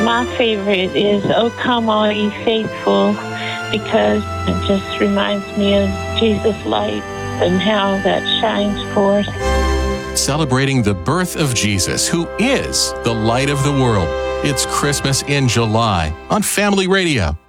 My favorite is "O Come All Ye Faithful" because it just reminds me of Jesus' light and how that shines forth. Celebrating the birth of Jesus, who is the light of the world. It's Christmas in July on Family Radio.